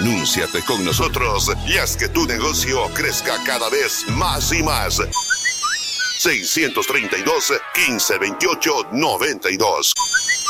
Anúnciate con nosotros y haz que tu negocio crezca cada vez más y más. 632-1528-92.